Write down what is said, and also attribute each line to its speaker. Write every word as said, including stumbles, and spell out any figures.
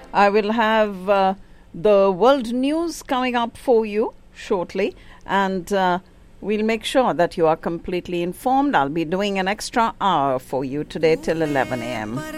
Speaker 1: I will have uh, the world news coming up for you shortly, and uh, we'll make sure that you are completely informed. I'll be doing an extra hour for you today till eleven a.m.